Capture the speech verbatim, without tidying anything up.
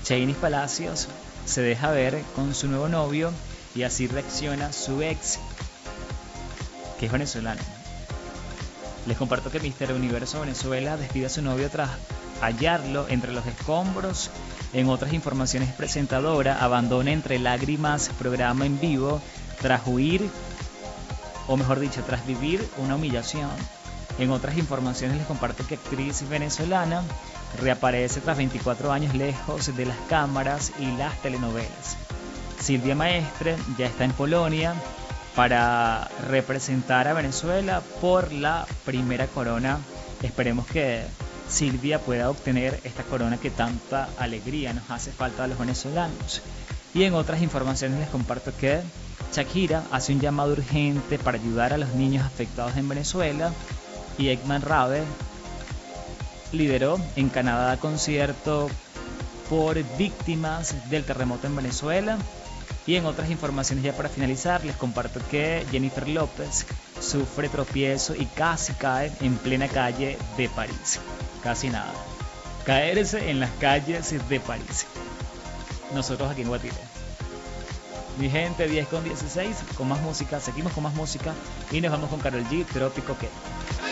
Chainis Palacios se deja ver con su nuevo novio y así reacciona su ex, que es venezolano. Les comparto que Mister Universo Venezuela despide a su novio tras hallarlo entre los escombros. En otras informaciones, presentadora abandona entre lágrimas programa en vivo tras huir, o mejor dicho, tras vivir una humillación. En otras informaciones les comparto que actriz venezolana reaparece tras veinticuatro años lejos de las cámaras y las telenovelas. Silvia Maestre ya está en Polonia para representar a Venezuela por la primera corona. Esperemos que Silvia pueda obtener esta corona que tanta alegría nos hace falta a los venezolanos. Y en otras informaciones les comparto que Shakira hace un llamado urgente para ayudar a los niños afectados en Venezuela, y Ekman Rabe lideró en Canadá concierto por víctimas del terremoto en Venezuela. Y en otras informaciones, ya para finalizar, les comparto que Jennifer López sufre tropiezo y casi cae en plena calle de París. Casi nada. Caerse en las calles de París. Nosotros aquí en Guatire. Mi gente, diez con dieciséis, con más música. Seguimos con más música y nos vamos con Karol G, Trópico que.